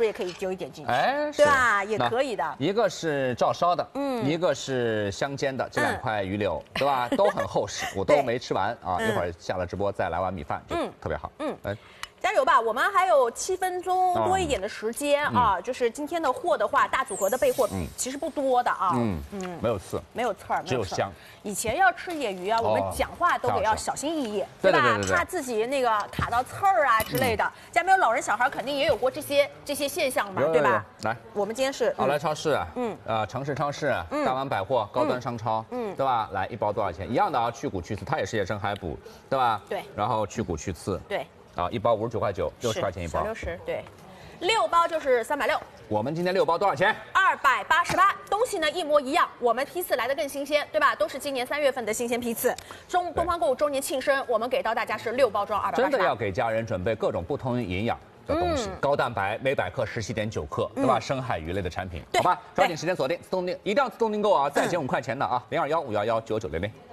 也可以丢一点进去， 哎， 对吧？也可以的。 一个是照烧的，一个是香煎的，这2块鱼柳，对吧？都很厚实，我都没吃完啊。一会儿下了直播再来碗米饭，就特别好。 加油吧！我们还有7分钟多一点的时间啊，就是今天的货的话，大组合的备货其实不多的啊。 没有刺， 没有刺儿， 只有香。 以前要吃野鱼啊，我们讲话都得要小心翼翼，对吧？怕自己那个卡到刺儿啊之类的。家里面有老人小孩，肯定也有过这些现象嘛，对吧？ 来， 我们今天是奥莱超市，城市超市，大碗百货，高端商超，对吧？来1包多少钱？一样的啊，去骨去刺，它也是野生海捕，对吧？ 对。然后去骨去刺， 对。 啊，1包59块9，60块钱1包。 小60，对，6包就是360。 我们今天6包多少钱 ？288。东西呢一模一样，我们批次来的更新鲜，对吧？都是今年3月份的新鲜批次。东方购物周年庆生，我们给到大家是6包装288。 真的要给家人准备各种不同营养的东西，高蛋白，每百克17.9克，对吧？深海鱼类的产品，好吧？抓紧时间锁定，自动订，一定要自动订购啊！再减5块钱的啊，0215119900。